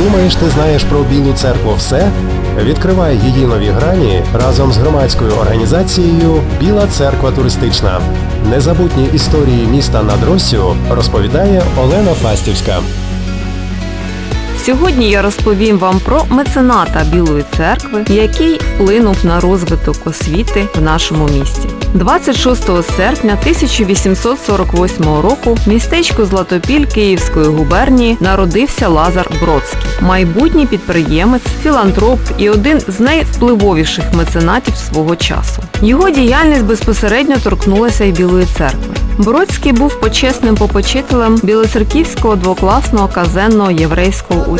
Думаєш, ти знаєш про Білу церкву все? Відкривай її нові грані разом з громадською організацією «Біла церква туристична». Незабутні історії міста над Россю розповідає Олена Фастівська. Сьогодні я розповім вам про мецената Білої церкви, який вплинув на розвиток освіти в нашому місті. 26 серпня 1848 року в містечку Златопіль Київської губернії народився Лазар Бродський, майбутній підприємець, філантроп і один з найвпливовіших меценатів свого часу. Його діяльність безпосередньо торкнулася й Білої церкви. Бродський був почесним попечителем Білоцерківського двокласного казенного єврейського